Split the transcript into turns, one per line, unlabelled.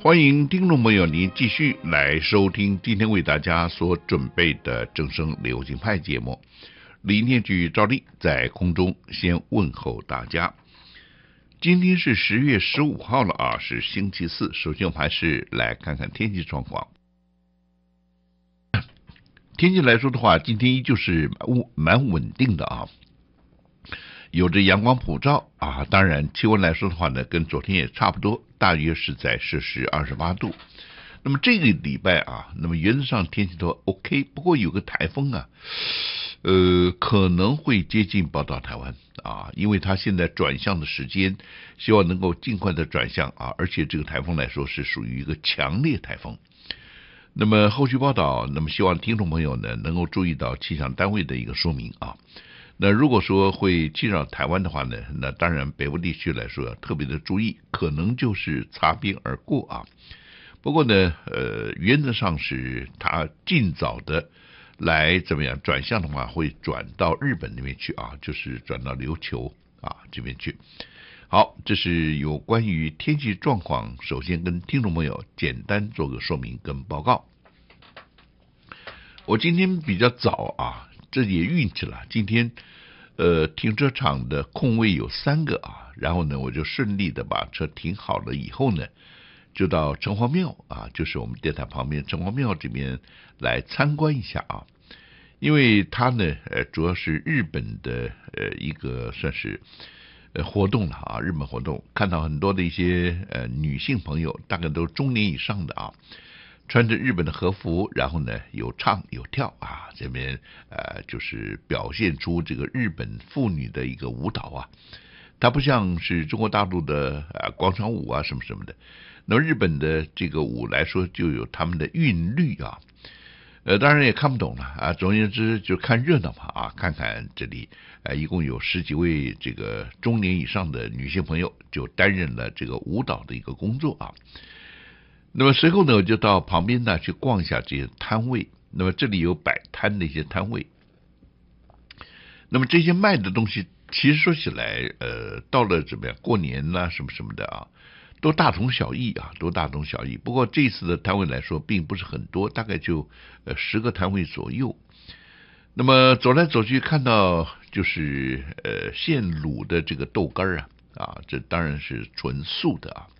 欢迎听众朋友您继续来收听今天为大家所准备的正声流行派节目。李念举照例在空中先问候大家。今天是10月15号了啊，是星期四。首先我们还是来看看天气状况。天气来说的话，今天依旧是蛮稳定的啊，有着阳光普照啊。当然气温来说的话呢，跟昨天也差不多，大约是在摄氏28度。那么这个礼拜啊，那么原则上天气都 OK， 不过有个台风啊，可能会接近宝岛台湾啊，因为它现在转向的时间，希望能够尽快的转向啊，而且这个台风来说是属于一个强烈台风。那么后续报道，那么希望听众朋友呢能够注意到气象单位的一个说明啊。那如果说会侵扰台湾的话呢，那当然北部地区来说要特别的注意，可能就是擦边而过啊。不过呢，原则上是它尽早的来怎么样转向的话，会转到日本那边去啊，就是转到琉球啊这边去。好，这是有关于天气状况，首先跟听众朋友简单做个说明跟报告。我今天比较早啊，这也运气了，今天停车场的空位有3个啊，然后呢我就顺利的把车停好了以后呢，就到城隍庙啊，就是我们电台旁边城隍庙这边来参观一下啊。因为它呢主要是日本的一个算是活动了啊，日本活动，看到很多的一些女性朋友，大概都中年以上的啊，穿着日本的和服，然后呢有唱有跳啊，这边就是表现出这个日本妇女的一个舞蹈啊。它不像是中国大陆的广场舞啊什么什么的，那么日本的这个舞来说就有他们的韵律啊。当然也看不懂了啊。总而言之，就看热闹嘛啊，看看这里一共有10几位这个中年以上的女性朋友，就担任了这个舞蹈的一个工作啊。那么随后呢，我就到旁边呢去逛一下这些摊位。那么这里有摆摊的一些摊位，那么这些卖的东西，其实说起来，到了怎么样过年啦什么什么的啊，都大同小异啊，都大同小异。不过这次的摊位来说，并不是很多，大概就10个摊位左右。那么走来走去，看到就是现卤的这个豆干啊，这当然是纯素的啊。